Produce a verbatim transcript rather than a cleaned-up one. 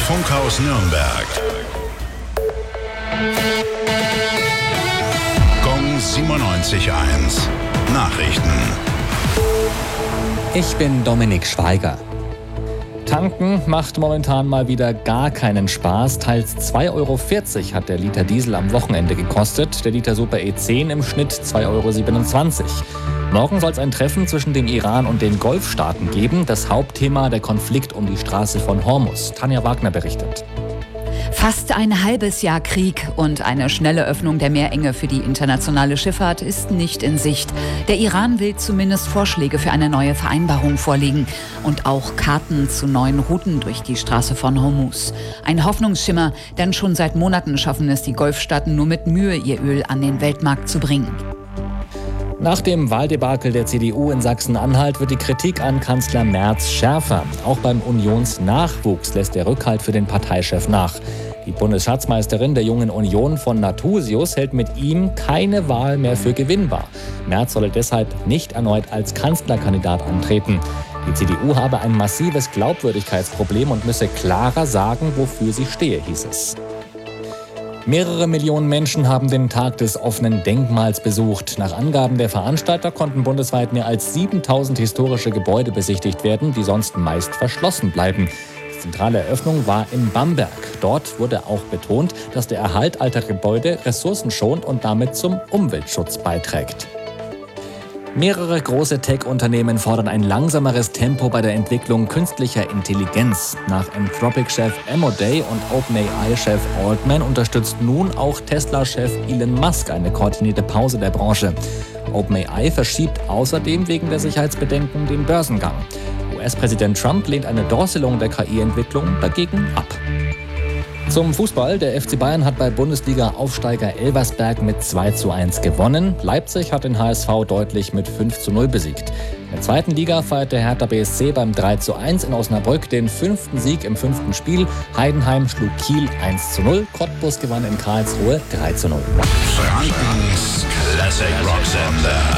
Funkhaus Nürnberg. Gong siebenundneunzig Komma eins. Nachrichten. Ich bin Dominik Schweiger. Tanken macht momentan mal wieder gar keinen Spaß. Teils zwei Euro vierzig hat der Liter Diesel am Wochenende gekostet. Der Liter Super E zehn im Schnitt zwei Euro siebenundzwanzig. Morgen soll es ein Treffen zwischen dem Iran und den Golfstaaten geben. Das Hauptthema der Konflikt um die Straße von Hormuz. Tanja Wagner berichtet. Fast ein halbes Jahr Krieg und eine schnelle Öffnung der Meerenge für die internationale Schifffahrt ist nicht in Sicht. Der Iran will zumindest Vorschläge für eine neue Vereinbarung vorlegen und auch Karten zu neuen Routen durch die Straße von Hormuz. Ein Hoffnungsschimmer, denn schon seit Monaten schaffen es die Golfstaaten nur mit Mühe, ihr Öl an den Weltmarkt zu bringen. Nach dem Wahldebakel der C D U in Sachsen-Anhalt wird die Kritik an Kanzler Merz schärfer. Auch beim Unionsnachwuchs lässt der Rückhalt für den Parteichef nach. Die Bundesschatzmeisterin der Jungen Union von Nathusius hält mit ihm keine Wahl mehr für gewinnbar. Merz solle deshalb nicht erneut als Kanzlerkandidat antreten. Die C D U habe ein massives Glaubwürdigkeitsproblem und müsse klarer sagen, wofür sie stehe, hieß es. Mehrere Millionen Menschen haben den Tag des offenen Denkmals besucht. Nach Angaben der Veranstalter konnten bundesweit mehr als siebentausend historische Gebäude besichtigt werden, die sonst meist verschlossen bleiben. Die zentrale Eröffnung war in Bamberg. Dort wurde auch betont, dass der Erhalt alter Gebäude ressourcenschonend und damit zum Umweltschutz beiträgt. Mehrere große Tech-Unternehmen fordern ein langsameres Tempo bei der Entwicklung künstlicher Intelligenz. Nach Anthropic-Chef Amodei und OpenAI-Chef Altman unterstützt nun auch Tesla-Chef Elon Musk eine koordinierte Pause der Branche. OpenAI verschiebt außerdem wegen der Sicherheitsbedenken den Börsengang. U S-Präsident Trump lehnt eine Drosselung der K I-Entwicklung dagegen ab. Zum Fußball. Der F C Bayern hat bei Bundesliga-Aufsteiger Elversberg mit zwei zu eins gewonnen. Leipzig hat den H S V deutlich mit fünf zu null besiegt. In der zweiten Liga feierte Hertha B S C beim drei zu eins in Osnabrück den fünften Sieg im fünften Spiel. Heidenheim schlug Kiel eins zu null. Cottbus gewann in Karlsruhe drei zu null. Frankens Classic Rock Sender.